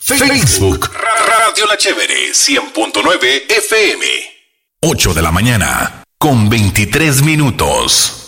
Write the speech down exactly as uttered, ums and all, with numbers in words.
Facebook, Radio La Chévere, cien punto nueve F M. ocho de la mañana, con veintitrés minutos.